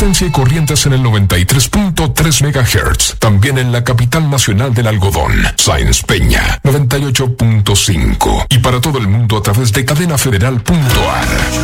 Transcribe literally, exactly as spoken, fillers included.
Resistencia y corrientes en el noventa y tres punto tres megahertz. También en la capital nacional del algodón, Sáenz Peña, noventa y ocho punto cinco. Y para todo el mundo a través de cadena federal punto a r.